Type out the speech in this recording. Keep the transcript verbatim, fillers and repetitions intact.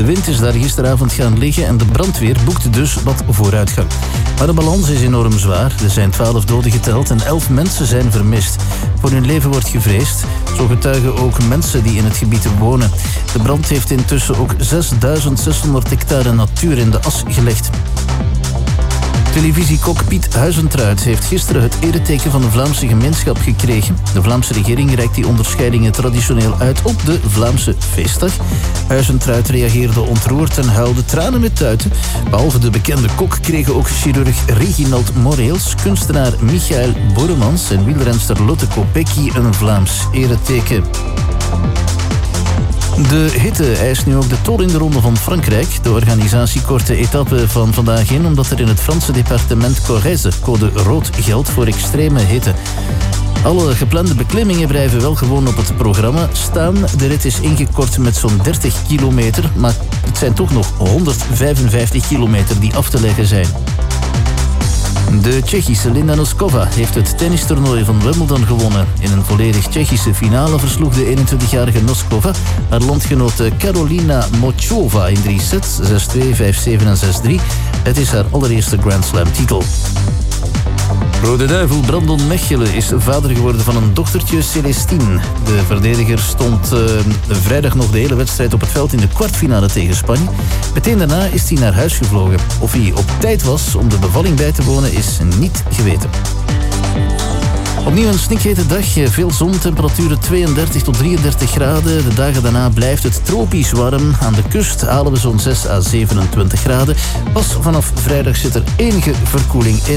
wind is daar gisteravond gaan liggen en de brandweer boekte dus wat vooruitgang. Maar de balans is enorm zwaar. Er zijn twaalf doden geteld en elf mensen zijn vermist. Voor hun leven wordt gevreesd. Zo getuigen ook mensen die in het gebied wonen. De brand heeft intussen ook zesduizend zeshonderd hectare natuur in de as gelegd. Televisiekok Piet Huizentruid heeft gisteren het ereteken van de Vlaamse gemeenschap gekregen. De Vlaamse regering reikt die onderscheidingen traditioneel uit op de Vlaamse feestdag. Huizentruid reageerde ontroerd en huilde tranen met tuiten. Behalve de bekende kok kregen ook chirurg Reginald Moreels, kunstenaar Michael Boremans en wielrenster Lotte Kopecky een Vlaams ereteken. De hitte eist nu ook de tol in de Ronde van Frankrijk. De organisatie kort de etappe van vandaag in omdat er in het Franse departement Corrèze code rood geldt voor extreme hitte. Alle geplande beklimmingen blijven wel gewoon op het programma staan. De rit is ingekort met zo'n dertig kilometer, maar het zijn toch nog honderdvijfenvijftig kilometer die af te leggen zijn. De Tsjechische Linda Noskova heeft het tennistoernooi van Wimbledon gewonnen. In een volledig Tsjechische finale versloeg de eenentwintigjarige Noskova haar landgenote Karolina Mochova in drie sets, zes twee, vijf zeven en zes drie. Het is haar allereerste Grand Slam titel. Rode Duivel Brandon Mechelen is vader geworden van een dochtertje Celestine. De verdediger stond uh, vrijdag nog de hele wedstrijd op het veld in de kwartfinale tegen Spanje. Meteen daarna is hij naar huis gevlogen. Of hij op tijd was om de bevalling bij te wonen is niet geweten. Opnieuw een snikhete dag, veel zon, temperaturen tweeëndertig tot drieëndertig graden. De dagen daarna blijft het tropisch warm. Aan de kust halen we zo'n zes à zevenentwintig graden. Pas vanaf vrijdag zit er enige verkoeling in.